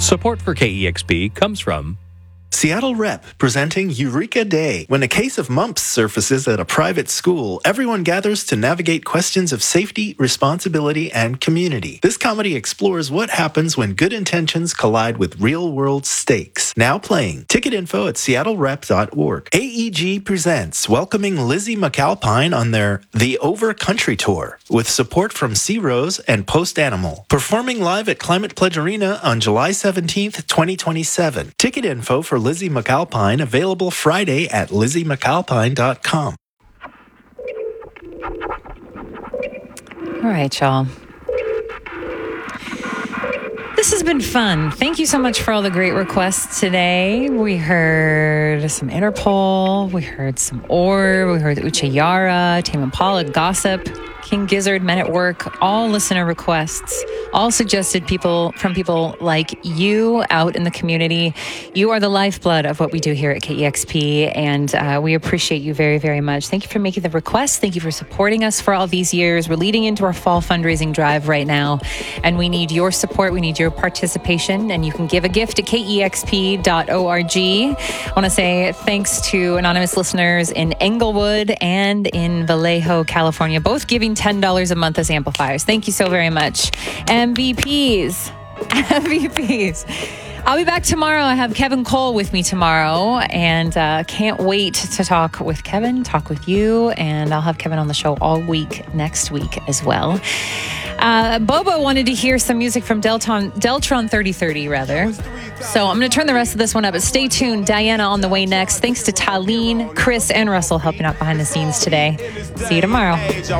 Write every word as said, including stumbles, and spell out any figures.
Support for K E X P comes from Seattle Rep presenting Eureka Day. When a case of mumps surfaces at a private school, everyone gathers to navigate questions of safety, responsibility, and community. This comedy explores what happens when good intentions collide with real-world stakes. Now playing. Ticket info at seattle rep dot org. A E G presents welcoming Lizzie McAlpine on their The Over Country Tour with support from Sea Rose and Post Animal. Performing live at Climate Pledge Arena on July seventeenth, twenty twenty-seven. Ticket info for Lizzie McAlpine available Friday at lizzie mcalpine dot com. All right, y'all. This has been fun. Thank you so much for all the great requests today. We heard some Interpol. We heard some Orb. We heard Uche Yara, Tame Impala, Gossip, King Gizzard, Men at Work. All listener requests. All suggested people from people like you out in the community. You are the lifeblood of what we do here at K E X P, and uh, we appreciate you very, very much. Thank you for making the requests. Thank you for supporting us for all these years. We're leading into our fall fundraising drive right now, and we need your support. We need your participation, and you can give a gift at K E X P dot org. I want to say thanks to anonymous listeners in Englewood and in Vallejo, California, both giving ten dollars a month as amplifiers. Thank you so very much. M V Ps. M V Ps. I'll be back tomorrow. I have Kevin Cole with me tomorrow, and uh, can't wait to talk with Kevin, talk with you, and I'll have Kevin on the show all week next week as well. Uh, Bobo wanted to hear some music from Deltron, Deltron thirty thirty, rather. So I'm going to turn the rest of this one up, but stay tuned. Diana on the way next. Thanks to Talene, Chris, and Russell helping out behind the scenes today. See you tomorrow.